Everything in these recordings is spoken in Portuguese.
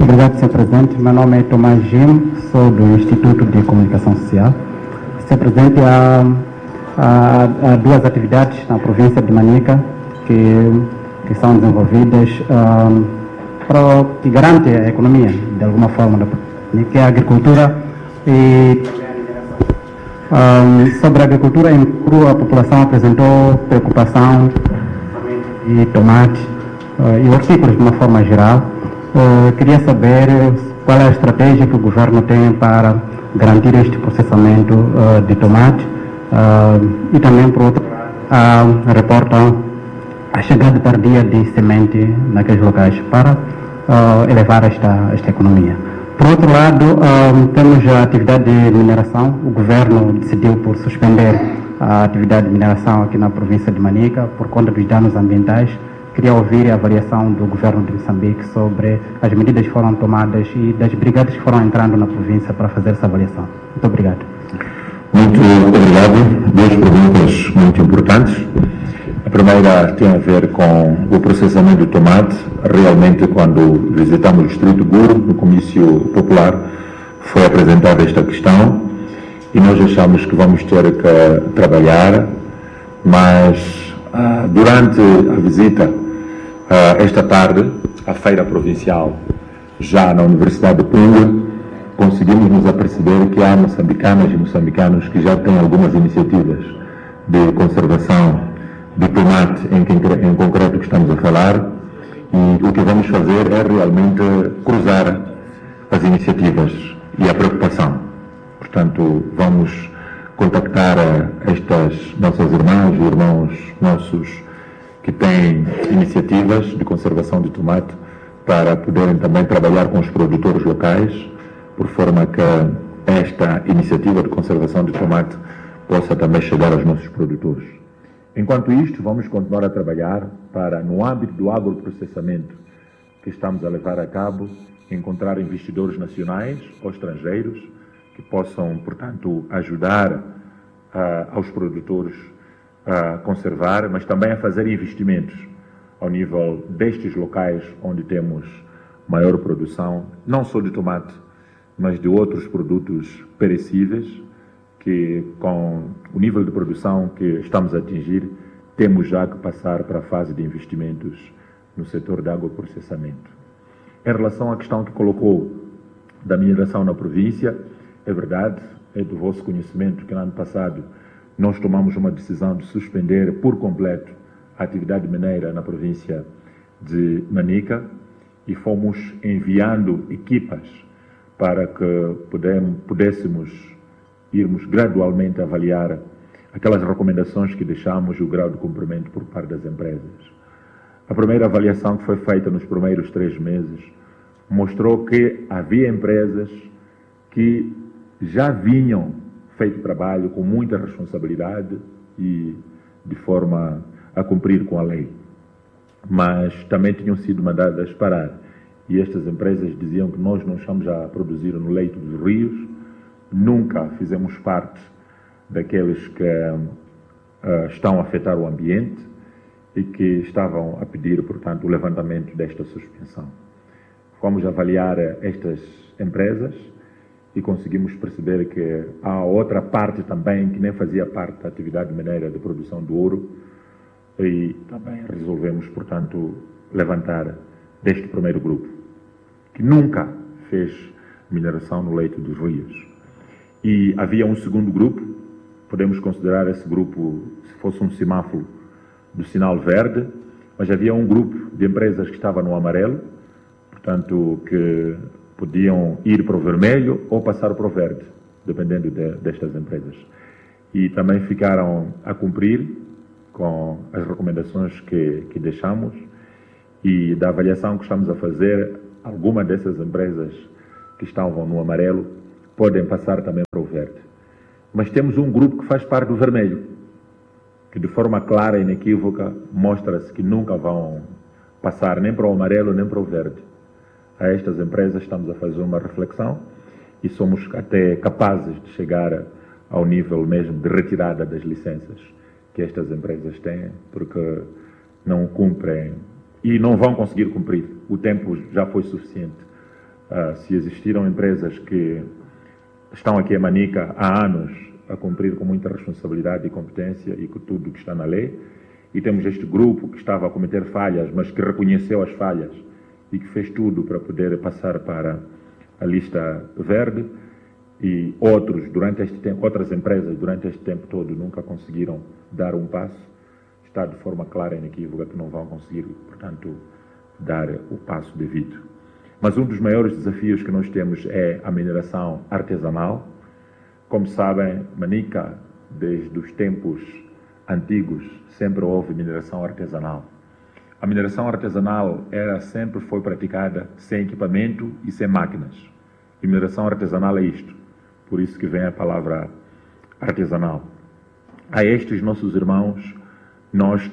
obrigado, Sr. Presidente. Meu nome é Tomás Gim, sou do Instituto de Comunicação Social. Sr. Presidente, há duas atividades na província de Manica que são desenvolvidas que garantem a economia, de alguma forma, que é a agricultura e sobre a agricultura em cru, a população apresentou preocupação e tomate e hortícolas de uma forma geral. Queria saber qual é a estratégia que o governo tem para garantir este processamento de tomate e também, por outro lado, reportam a chegada tardia de semente naqueles locais para elevar esta economia. Por outro lado, temos a atividade de mineração. O governo decidiu por suspender a atividade de mineração aqui na província de Manica por conta dos danos ambientais. Queria ouvir a avaliação do governo de Moçambique sobre as medidas que foram tomadas e das brigadas que foram entrando na província para fazer essa avaliação. Muito obrigado. Muito obrigado. Duas perguntas muito importantes. A primeira tem a ver com o processamento do tomate. Realmente, quando visitamos o Distrito Guro, no comício popular, foi apresentada esta questão e nós achamos que vamos ter que trabalhar, mas durante a visita, esta tarde, à feira provincial, já na Universidade de Punga, conseguimos nos aperceber que há moçambicanas e moçambicanos que já têm algumas iniciativas de conservação de tomate em concreto que estamos a falar, e o que vamos fazer é realmente cruzar as iniciativas e a preocupação. Portanto, vamos contactar estas nossas irmãs e irmãos nossos que têm iniciativas de conservação de tomate para poderem também trabalhar com os produtores locais, por forma que esta iniciativa de conservação de tomate possa também chegar aos nossos produtores. Enquanto isto, vamos continuar a trabalhar para, no âmbito do agroprocessamento que estamos a levar a cabo, encontrar investidores nacionais ou estrangeiros que possam, portanto, ajudar aos produtores a conservar, mas também a fazer investimentos ao nível destes locais onde temos maior produção, não só de tomate, mas de outros produtos perecíveis, que com o nível de produção que estamos a atingir, temos já que passar para a fase de investimentos no setor de agroprocessamento. Em relação à questão que colocou da mineração na província, é verdade, é do vosso conhecimento que no ano passado nós tomamos uma decisão de suspender por completo a atividade mineira na província de Manica e fomos enviando equipas para que pudéssemos irmos gradualmente avaliar aquelas recomendações que deixamos e o grau de cumprimento por parte das empresas. A primeira avaliação que foi feita nos primeiros 3 meses mostrou que havia empresas que já vinham feito trabalho com muita responsabilidade e de forma a cumprir com a lei, mas também tinham sido mandadas parar. E estas empresas diziam que nós não estamos a produzir no leito dos rios, nunca fizemos parte daqueles que estão a afetar o ambiente e que estavam a pedir, portanto, o levantamento desta suspensão. Fomos avaliar estas empresas e conseguimos perceber que há outra parte também que nem fazia parte da atividade mineira de produção de ouro e também resolvemos, portanto, levantar deste primeiro grupo, que nunca fez mineração no leito dos rios. E havia um segundo grupo, podemos considerar esse grupo se fosse um semáforo do sinal verde, mas havia um grupo de empresas que estava no amarelo, portanto, que podiam ir para o vermelho ou passar para o verde, dependendo destas empresas. E também ficaram a cumprir com as recomendações que deixamos e da avaliação que estamos a fazer, alguma dessas empresas que estavam no amarelo podem passar também para o verde. Mas temos um grupo que faz parte do vermelho, que de forma clara e inequívoca mostra-se que nunca vão passar nem para o amarelo nem para o verde. A estas empresas estamos a fazer uma reflexão e somos até capazes de chegar ao nível mesmo de retirada das licenças que estas empresas têm, porque não cumprem e não vão conseguir cumprir. O tempo já foi suficiente Se existiram empresas que estão aqui em Manica há anos a cumprir com muita responsabilidade e competência e com tudo que está na lei, e temos este grupo que estava a cometer falhas, mas que reconheceu as falhas e que fez tudo para poder passar para a lista verde, e outras empresas durante este tempo todo nunca conseguiram dar um passo, está de forma clara e inequívoca que não vão conseguir, portanto, dar o passo devido. Mas um dos maiores desafios que nós temos é a mineração artesanal. Como sabem, Manica, desde os tempos antigos, sempre houve mineração artesanal. A mineração artesanal sempre foi praticada sem equipamento e sem máquinas. E mineração artesanal é isto. Por isso que vem a palavra artesanal. A estes nossos irmãos, nós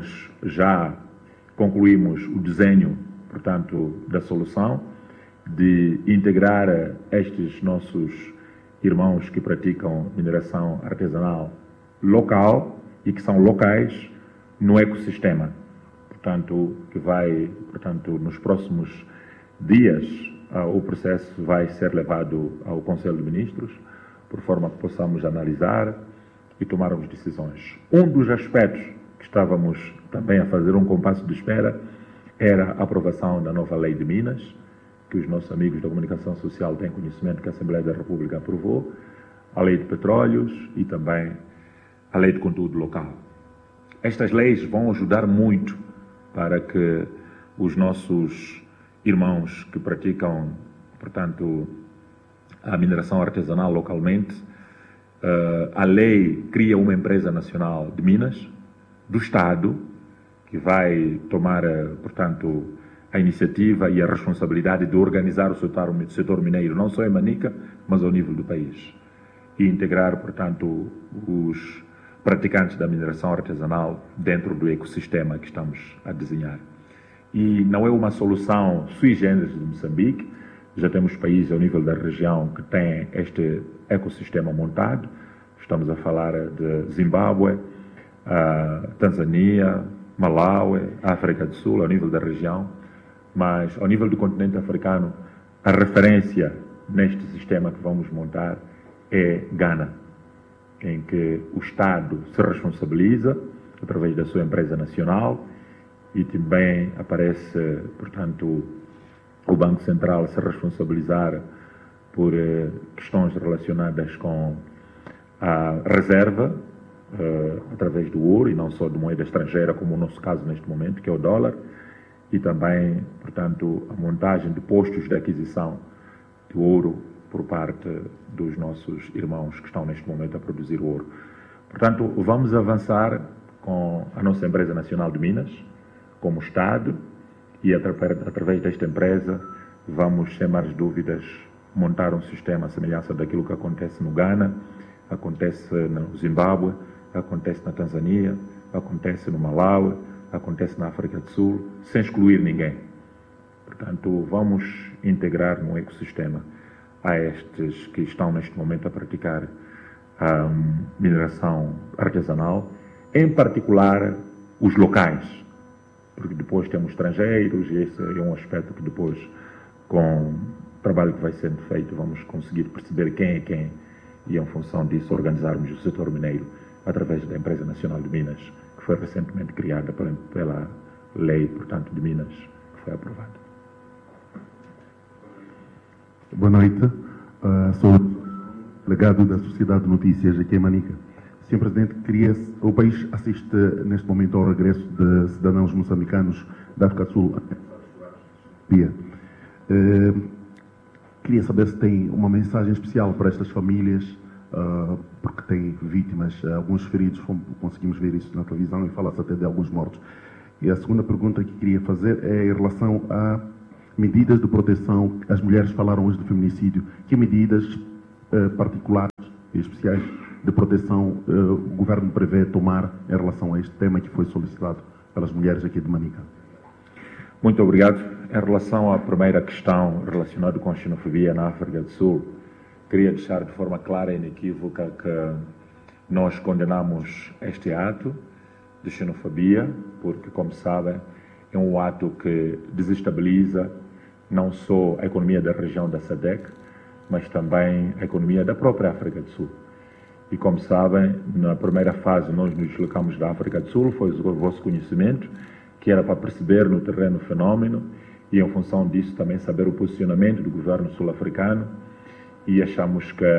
concluímos o desenho, portanto, da solução de integrar estes nossos irmãos que praticam mineração artesanal local e que são locais no ecossistema. Portanto, nos próximos dias, o processo vai ser levado ao Conselho de Ministros, por forma que possamos analisar e tomarmos decisões. Um dos aspectos que estávamos também a fazer um compasso de espera era a aprovação da nova Lei de Minas, que os nossos amigos da comunicação social têm conhecimento que a Assembleia da República aprovou, a Lei de Petróleos e também a Lei de Conteúdo Local. Estas leis vão ajudar muito para que os nossos irmãos que praticam, portanto, a mineração artesanal localmente, a lei cria uma empresa nacional de minas do Estado que vai tomar, portanto, a iniciativa e a responsabilidade de organizar o setor mineiro, não só em Manica, mas ao nível do país. E integrar, portanto, os praticantes da mineração artesanal dentro do ecossistema que estamos a desenhar. E não é uma solução sui generis de Moçambique, já temos países ao nível da região que têm este ecossistema montado, estamos a falar de Zimbábue, Tanzânia, Malawi, África do Sul, ao nível da região, mas ao nível do continente africano, a referência neste sistema que vamos montar é Ghana, em que o Estado se responsabiliza através da sua empresa nacional e também aparece, portanto, o Banco Central se responsabilizar por questões relacionadas com a reserva através do ouro e não só de moeda estrangeira, como o nosso caso neste momento, que é o dólar, e também, portanto, a montagem de postos de aquisição de ouro por parte dos nossos irmãos que estão neste momento a produzir ouro. Portanto, vamos avançar com a nossa empresa nacional de minas, como Estado, e através desta empresa vamos, sem mais dúvidas, montar um sistema à semelhança daquilo que acontece no Ghana, acontece no Zimbábue, acontece na Tanzânia, acontece no Malawi, acontece na África do Sul, sem excluir ninguém. Portanto, vamos integrar no ecossistema a estes que estão neste momento a praticar a mineração artesanal, em particular os locais, porque depois temos estrangeiros e esse é um aspecto que depois, com o trabalho que vai sendo feito, vamos conseguir perceber quem é quem e, em função disso, organizarmos o setor mineiro através da Empresa Nacional de Minas, que foi recentemente criada pela Lei, portanto, de Minas, que foi aprovada. Boa noite. Sou delegado da Sociedade de Notícias aqui em Manica. Sr. Presidente, o país assiste neste momento ao regresso de cidadãos moçambicanos da África do Sul. Queria saber se tem uma mensagem especial para estas famílias, porque têm vítimas, alguns feridos, conseguimos ver isso na televisão e fala-se até de alguns mortos. E a segunda pergunta que queria fazer é em relação a medidas de proteção. As mulheres falaram hoje de feminicídio. Que medidas particulares e especiais de proteção o governo prevê tomar em relação a este tema que foi solicitado pelas mulheres aqui de Manica? Muito obrigado. Em relação à primeira questão relacionada com a xenofobia na África do Sul, queria deixar de forma clara e inequívoca que nós condenamos este ato de xenofobia, porque, como sabem, é um ato que desestabiliza não só a economia da região da SADC, mas também a economia da própria África do Sul. E como sabem, na primeira fase nós nos deslocamos da África do Sul, foi o vosso conhecimento, que era para perceber no terreno o fenómeno e em função disso também saber o posicionamento do governo sul-africano, e achamos que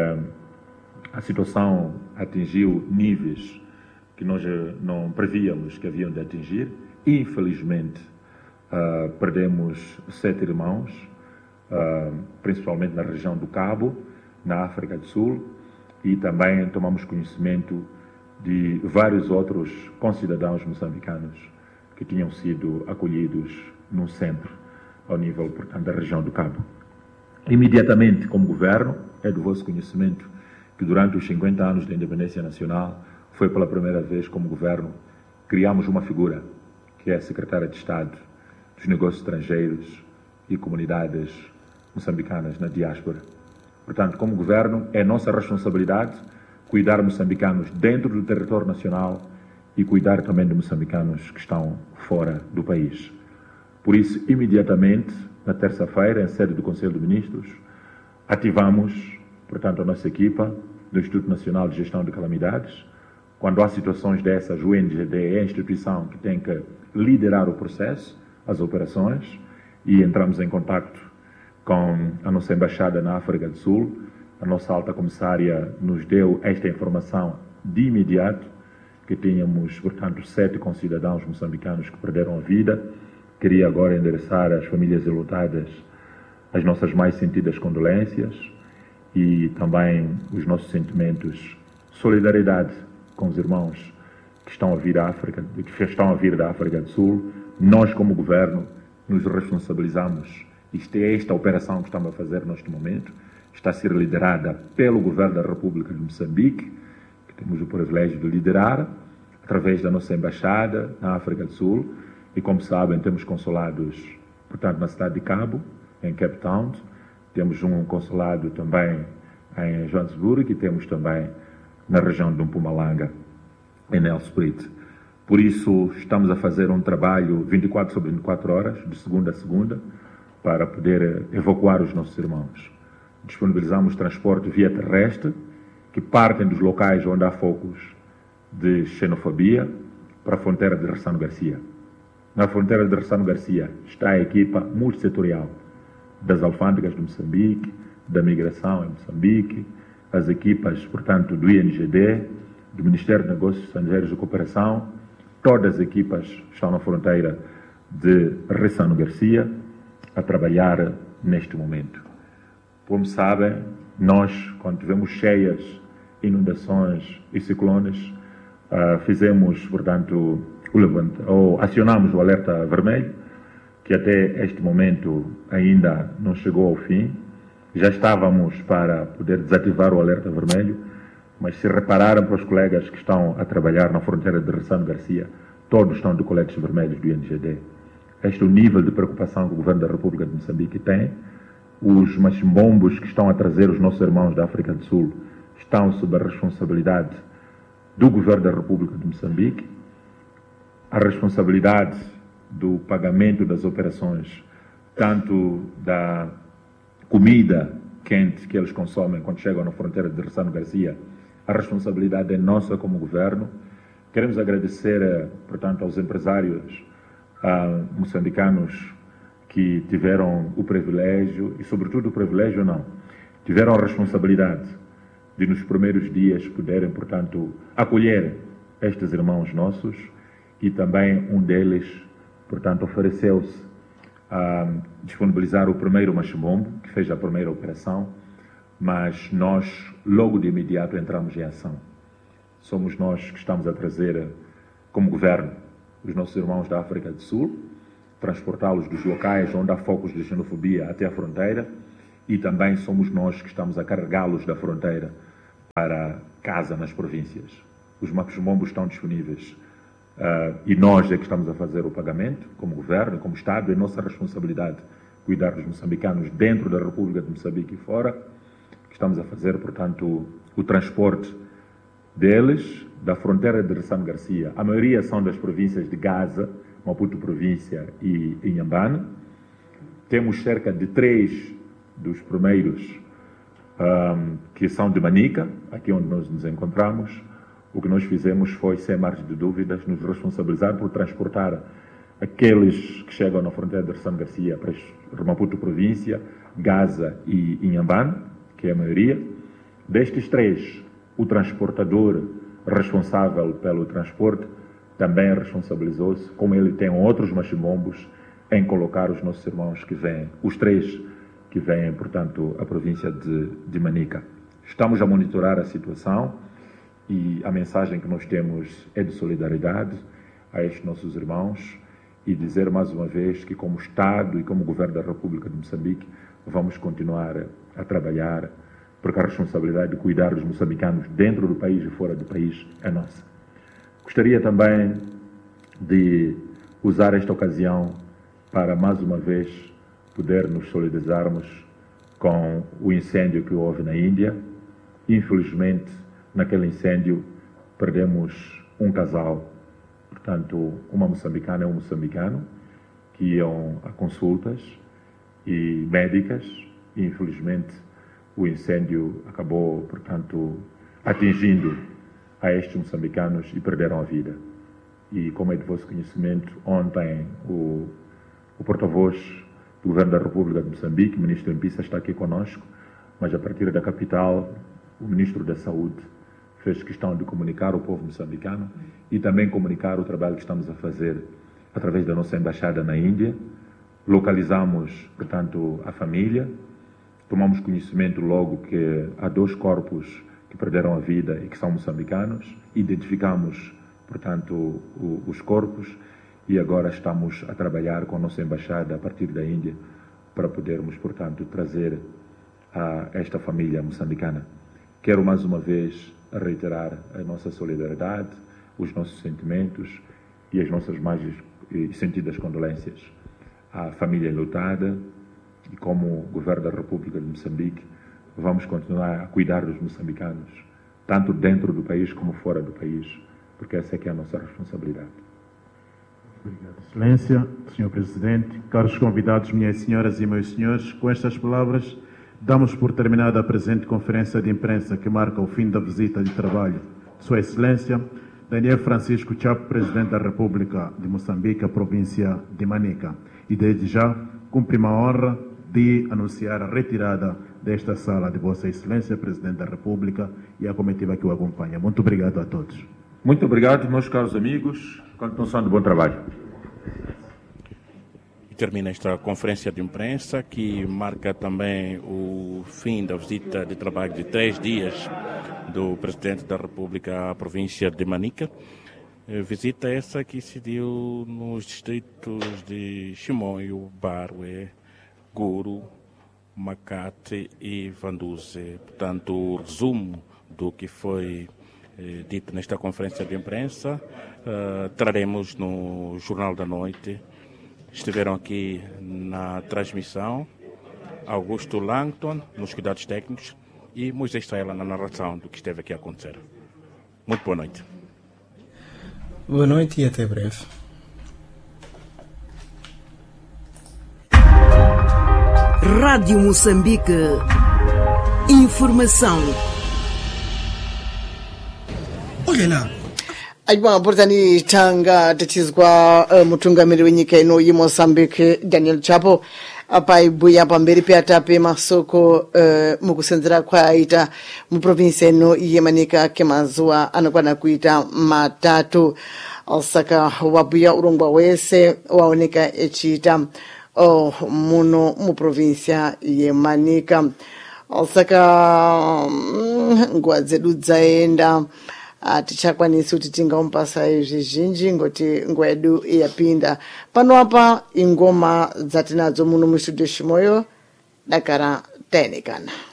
a situação atingiu níveis que nós não prevíamos que haviam de atingir. Infelizmente, perdemos 7 irmãos, principalmente na região do Cabo, na África do Sul, e também tomamos conhecimento de vários outros concidadãos moçambicanos que tinham sido acolhidos num centro ao nível, portanto, da região do Cabo. Imediatamente, como governo, é do vosso conhecimento que durante os 50 anos da independência nacional, foi pela primeira vez como governo, criamos uma figura, que é a secretária de Estado dos Negócios Estrangeiros e Comunidades Moçambicanas na diáspora. Portanto, como governo, é nossa responsabilidade cuidar de moçambicanos dentro do território nacional e cuidar também de moçambicanos que estão fora do país. Por isso, imediatamente, na terça-feira, em sede do Conselho de Ministros, ativamos, portanto, a nossa equipa do Instituto Nacional de Gestão de Calamidades. Quando há situações dessas, o INGD é a instituição que tem que liderar o processo, as operações, e entramos em contacto com a nossa embaixada na África do Sul. A nossa alta comissária nos deu esta informação de imediato, que tínhamos, portanto, 7 concidadãos moçambicanos que perderam a vida. Queria agora endereçar às famílias enlutadas as nossas mais sentidas condolências e também os nossos sentimentos de solidariedade com os irmãos que estão a vir da África, que estão a vir da África do Sul. Nós, como governo, nos responsabilizamos. Esta operação que estamos a fazer neste momento está a ser liderada pelo governo da República de Moçambique, que temos o privilégio de liderar, através da nossa embaixada na África do Sul. E, como sabem, temos consulados, portanto, na cidade de Cabo, em Cape Town, temos um consulado também em Joanesburgo e temos também na região de Mpumalanga, em Nelspruit. Por isso, estamos a fazer um trabalho 24 sobre 24 horas, de segunda a segunda, para poder evacuar os nossos irmãos. Disponibilizamos transporte via terrestre, que partem dos locais onde há focos de xenofobia, para a fronteira de Ressano Garcia. Na fronteira de Ressano Garcia está a equipa multissetorial das alfândegas de Moçambique, da migração em Moçambique, as equipas, portanto, do INGD, do Ministério de Negócios Estrangeiros e Cooperação. Todas as equipas estão na fronteira de Ressano Garcia a trabalhar neste momento. Como sabem, nós, quando tivemos cheias, inundações e ciclones, fizemos, portanto, acionamos o alerta vermelho, que até este momento ainda não chegou ao fim. Já estávamos para poder desativar o alerta vermelho, mas se repararem para os colegas que estão a trabalhar na fronteira de Ressano Garcia, todos estão de coletes vermelhos do INGD. Este é o nível de preocupação que o Governo da República de Moçambique tem. Os machimbombos que estão a trazer os nossos irmãos da África do Sul estão sob a responsabilidade do Governo da República de Moçambique. A responsabilidade do pagamento das operações, tanto da comida quente que eles consomem quando chegam na fronteira de Ressano Garcia, a responsabilidade é nossa como governo. Queremos agradecer, portanto, aos empresários moçambicanos que tiveram o privilégio, e sobretudo o privilégio não, tiveram a responsabilidade de nos primeiros dias poderem, portanto, acolher estes irmãos nossos, e também um deles, portanto, ofereceu-se a disponibilizar o primeiro machimbombo, que fez a primeira operação, mas nós, logo de imediato, entramos em ação. Somos nós que estamos a trazer, como governo, os nossos irmãos da África do Sul, transportá-los dos locais onde há focos de xenofobia até a fronteira, e também somos nós que estamos a carregá-los da fronteira para casa nas províncias. Os machimbos estão disponíveis e nós é que estamos a fazer o pagamento, como governo, como Estado. É nossa responsabilidade cuidar dos moçambicanos dentro da República de Moçambique e fora. Estamos a fazer, portanto, o transporte deles da fronteira de Ressano Garcia. A maioria são das províncias de Gaza, Maputo província e Inhambane. temos cerca de 3 dos primeiros que são de Manica, aqui onde nós nos encontramos. O que nós fizemos foi, sem margem de dúvidas, nos responsabilizar por transportar aqueles que chegam na fronteira de São Garcia para Maputo província, Gaza e Inhambane, que é a maioria. Destes 3, o transportador responsável pelo transporte também responsabilizou-se, como ele tem outros machimbos, em colocar os nossos irmãos que vêm, os 3 que vêm, portanto, à província de Manica. Estamos a monitorar a situação e a mensagem que nós temos é de solidariedade a estes nossos irmãos e dizer mais uma vez que, como Estado e como Governo da República de Moçambique, vamos continuar a trabalhar, porque a responsabilidade de cuidar dos moçambicanos dentro do país e fora do país é nossa. Gostaria também de usar esta ocasião para, mais uma vez, poder nos solidarizarmos com o incêndio que houve na Índia. Infelizmente, naquele incêndio, perdemos um casal, portanto, uma moçambicana e um moçambicano, que iam a consultas e médicas, e infelizmente o incêndio acabou, portanto, atingindo a estes moçambicanos e perderam a vida. E, como é de vosso conhecimento, ontem o porta-voz do Governo da República de Moçambique, o Ministro Mpisa, está aqui conosco, mas a partir da capital, o Ministro da Saúde fez questão de comunicar ao povo moçambicano e também comunicar o trabalho que estamos a fazer através da nossa embaixada na Índia. Localizamos, portanto, a família, tomamos conhecimento logo que há 2 corpos que perderam a vida e que são moçambicanos, identificamos, portanto, os corpos e agora estamos a trabalhar com a nossa embaixada a partir da Índia para podermos, portanto, trazer a esta família moçambicana. Quero mais uma vez reiterar a nossa solidariedade, os nossos sentimentos e as nossas mais sentidas condolências à família enlutada e, como Governo da República de Moçambique, vamos continuar a cuidar dos moçambicanos, tanto dentro do país como fora do país, porque essa é que é a nossa responsabilidade. Obrigado, Excelência, Sr. Presidente, caros convidados, minhas senhoras e meus senhores, com estas palavras damos por terminada a presente conferência de imprensa que marca o fim da visita de trabalho de Sua Excelência Daniel Francisco Chapo, Presidente da República de Moçambique, a província de Manica. E desde já cumpre-me a honra de anunciar a retirada desta sala de Vossa Excelência, Presidente da República, e a comitiva que o acompanha. Muito obrigado a todos. Muito obrigado, meus caros amigos. Continuação de bom trabalho. E termina esta conferência de imprensa que marca também o fim da visita de trabalho de 3 dias do Presidente da República à província de Manica. Visita essa que se deu nos distritos de Chimoio, Barwe, Guru, Makate e Vanduze. Portanto, o resumo do que foi dito nesta conferência de imprensa traremos no Jornal da Noite. Estiveram aqui na transmissão Augusto Langton nos cuidados técnicos e Moisés Taela na narração do que esteve aqui a acontecer. Muito boa noite. Boa noite e até breve. Rádio Moçambique. Informação. Olha lá. Ajua portani tanga tatizwa mutungamiri wenyika ino yi Moçambique Daniel Chapo apa ibuya pamberi pe atape masoko mukusenzera kwa aita mu province ino yi Manica kemazuwa anakwana kuita matatu osaka wabuya urongwa wese waoneka echita muno mu provincia yi Manica osaka ngwadzedu dzaenda tichakwanisa kuti tingampasa zvizhinji ngoti nguva yedu yapinda pano apa ingoma dzatinadzo muno mustudio Chimoyo dakara taenekana.